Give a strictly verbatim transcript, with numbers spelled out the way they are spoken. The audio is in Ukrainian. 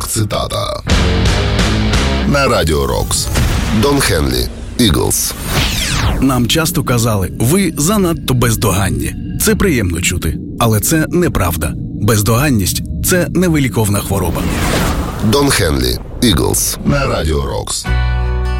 Рок-цитата. На Радіо Рокс. Дон Хенлі, Eagles. Нам часто казали, ви занадто бездоганні. Це приємно чути, але це неправда. Бездоганність – це невиліковна хвороба. Дон Хенлі, Eagles. На Радіо Рокс.